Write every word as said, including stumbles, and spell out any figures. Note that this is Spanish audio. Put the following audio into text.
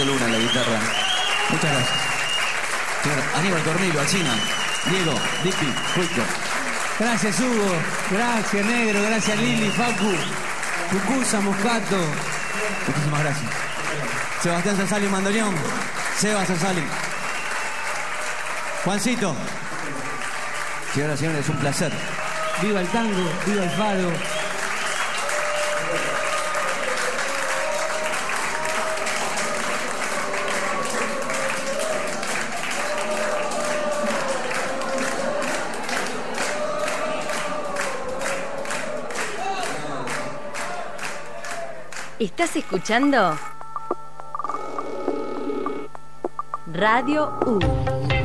Luna en la guitarra. Muchas gracias. Señor Aníbal Cornilio, Alcina, Diego, Dipi, Cuico. Gracias, Hugo. Gracias, Negro. Gracias, Lili, Facu, Cucuza, Moscato. Muchísimas gracias. Sebastián Sasali, Mandoneón. Seba Sasali. Juancito. Señoras y señores, es un placer. Viva el tango, viva el fado. ¿Estás escuchando? Radio U.